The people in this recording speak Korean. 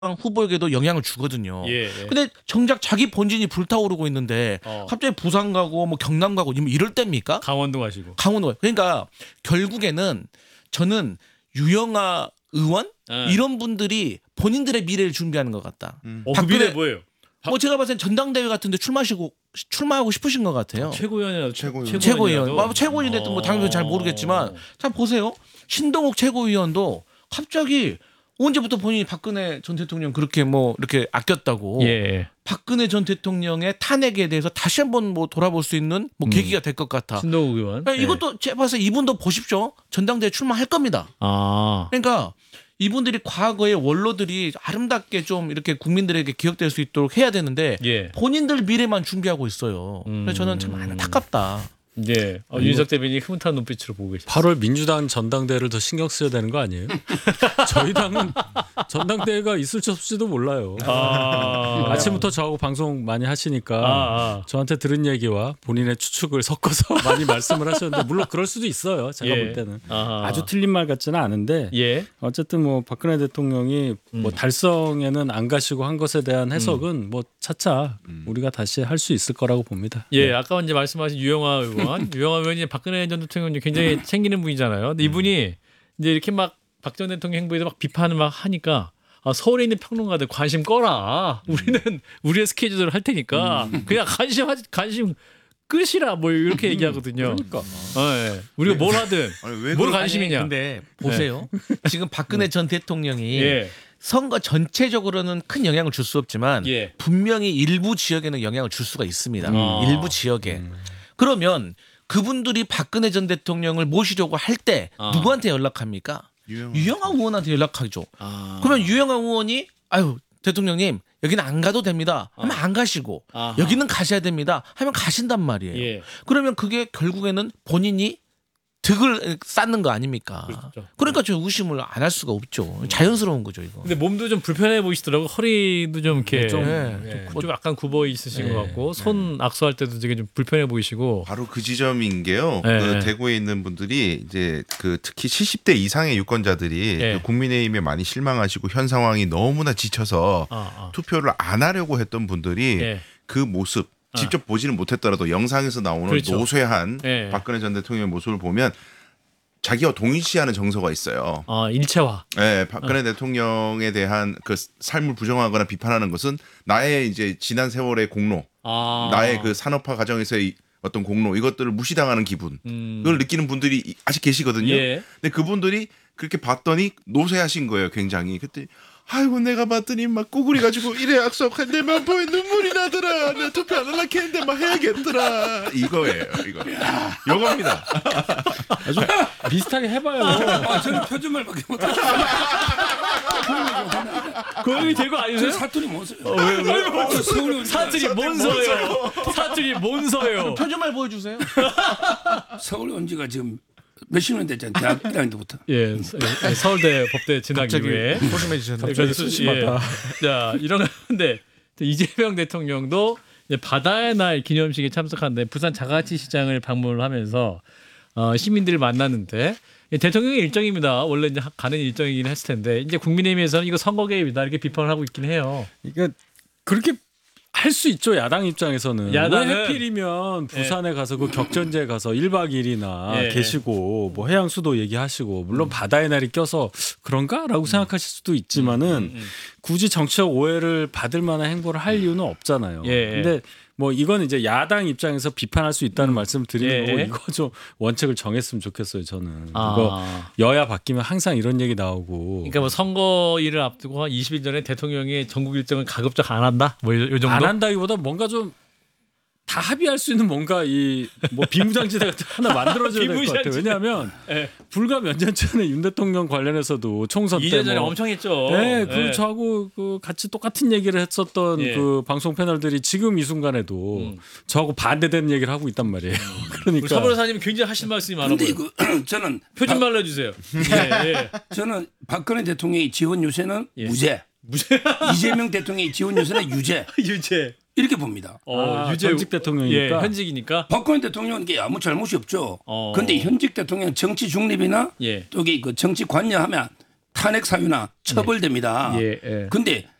후보에게도 영향을 주거든요. 예. 근데 정작 자기 본진이 불타오르고 있는데 갑자기 부산 가고 뭐 경남 가고 이럴 때입니까? 강원도 가시고. 강원도. 그러니까 결국에는 저는 유영아 의원 이런 분들이 본인들의 미래를 준비하는 것 같다. 그 미래 뭐예요? 뭐 제가 봤을 땐 전당대회 같은데 출마하고 싶으신 것 같아요. 최고위원이라도 최고위원. 최고위원이 됐든 뭐 당연히 잘 모르겠지만 참 보세요. 신동욱 최고위원도 갑자기 언제부터 본인이 박근혜 전 대통령 그렇게 뭐 이렇게 아꼈다고 박근혜 전 대통령의 탄핵에 대해서 다시 한번 뭐 돌아볼 수 있는 뭐 계기가 될 것 같아. 신동욱 의원. 그러니까 이것도 제가 봐서 이분도 보십시오. 전당대회 출마할 겁니다. 그러니까 이분들이 과거의 원로들이 아름답게 좀 이렇게 국민들에게 기억될 수 있도록 해야 되는데 본인들 미래만 준비하고 있어요. 그래서 저는 참 안타깝다. 네. 윤석 대변인이 흐뭇한 눈빛으로 보고 계십니다. 8월 민주당 전당대회를 더 신경 써야 되는 거 아니에요? 저희 당은 전당대회가 있을지 없을지도 몰라요. 아침부터 저하고 방송 많이 하시니까 저한테 들은 얘기와 본인의 추측을 섞어서 많이 말씀을 하셨는데 물론 그럴 수도 있어요. 제가 볼 때는 아주 틀린 말 같지는 않은데 어쨌든 뭐 박근혜 대통령이 뭐 달성에는 안 가시고 한 것에 대한 해석은 뭐 차차 우리가 다시 할 수 있을 거라고 봅니다. 아까 이제 말씀하신 유영아 의원. 유영아 의원이 박근혜 전 대통령이 굉장히 챙기는 분이잖아요. 근데 이분이 이제 이렇게 막 박 전 대통령 행보에 막 비판을 막 하니까 서울에 있는 평론가들 관심 꺼라. 우리는 우리의 스케줄을 할 테니까 그냥 관심 끝이라 뭐 이렇게 얘기하거든요. 그러니까 우리가 뭘 하든 뭘 관심이냐. 근데 보세요. 지금 박근혜 전 대통령이 선거 전체적으로는 큰 영향을 줄 수 없지만 분명히 일부 지역에는 영향을 줄 수가 있습니다. 일부 지역에. 그러면 그분들이 박근혜 전 대통령을 모시려고 할 때 누구한테 연락합니까? 유영아 의원한테 연락하죠. 그러면 유영아 의원이 아유 대통령님 여기는 안 가도 됩니다 하면 안 가시고 여기는 가셔야 됩니다 하면 가신단 말이에요. 그러면 그게 결국에는 본인이 득을 쌓는 거 아닙니까? 그렇죠. 그러니까 저 의심을 안 할 수가 없죠. 자연스러운 거죠 이거. 근데 몸도 좀 불편해 보이시더라고. 허리도 좀 이렇게 좀 약간 굽어 있으신 것 같고 손 악수할 때도 되게 좀 불편해 보이시고. 바로 그 지점인 게요. 그 대구에 있는 분들이 이제 그 특히 70대 이상의 유권자들이 그 국민의힘에 많이 실망하시고 현 상황이 너무나 지쳐서 투표를 안 하려고 했던 분들이 그 모습. 직접 보지는 못했더라도 영상에서 나오는 노쇠한 박근혜 전 대통령의 모습을 보면 자기와 동일시하는 정서가 있어요. 일체화. 네, 박근혜 대통령에 대한 그 삶을 부정하거나 비판하는 것은 나의 이제 지난 세월의 공로, 나의 그 산업화 과정에서의 어떤 공로 이것들을 무시당하는 기분, 그걸 느끼는 분들이 아직 계시거든요. 근데 그분들이 그렇게 봤더니 노쇠하신 거예요, 굉장히. 그때. 아이고 내가 봤더니 막 구부리 가지고 이래 약속한데 막 보에 눈물이 나더라. 내 투표 안 하려고 했는데 막 해야겠더라. 이거예요. 이거. 이겁니다. 아주 비슷하게 해봐요. 저는 표준말밖에 못하죠. 거의 대구 아니세요? 사투리 못 써요. 왜? 사투리 뭔서요? 사투리 뭔서요? 표준말 보여주세요. 서울 온 지가 지금 몇십 년 됐잖아요. 대학 1학년 때부터. 서울대 법대 진학 이후에 소심해 주셨네요. 자 이런 건데 이재명 대통령도 바다의 날 기념식에 참석하는데 부산 자가치 시장을 방문을 하면서 시민들을 만났는데 대통령의 일정입니다. 원래 이제 가는 일정이긴 했을 텐데 이제 국민의힘에서는 이거 선거 개입이다 이렇게 비판을 하고 있긴 해요. 이게 그렇게 할 수 있죠. 야당 입장에서는. 야당은 왜 하필이면 부산에 가서 그 격전지에 가서 1박 2일이나 계시고 뭐 해양 수도 얘기하시고 물론 바다의 날이 껴서 그런가라고 생각하실 수도 있지만은 굳이 정치적 오해를 받을 만한 행보를 할 이유는 없잖아요. 근데 뭐 이건 이제 야당 입장에서 비판할 수 있다는 말씀 드리는 거고 이거 좀 원칙을 정했으면 좋겠어요. 저는 이거 여야 바뀌면 항상 이런 얘기 나오고. 그러니까 뭐 선거일을 앞두고 한 20일 전에 대통령이 전국 일정을 가급적 안 한다. 뭐 이 정도. 안 한다기보다 뭔가 좀 다 합의할 수 있는 뭔가 이 뭐 비무장지대 같은 하나 만들어져야 될 것 같아요. 왜냐하면 불과 몇 년 전에 윤 대통령 관련해서도 총선 때 2년 전에 엄청 했죠. 그 저하고 그 같이 똑같은 얘기를 했었던 그 방송 패널들이 지금 이 순간에도 저하고 반대되는 얘기를 하고 있단 말이에요. 그러니까 서 변호사님 굉장히 하실 말씀이 많아 보여요. 저는 표준말로 해주세요. 저는 박근혜 대통령의 지원 유세는 무죄. 이재명 대통령의 지원 유세는 유죄. 유죄. 이렇게 봅니다. 유죄 현직 대통령이니까. 현직이니까. 박근혜 대통령은 아무 잘못이 없죠. 그런데 현직 대통령 정치 중립이나 또 그 정치 관여하면 탄핵 사유나 처벌됩니다. 예, 예. 근데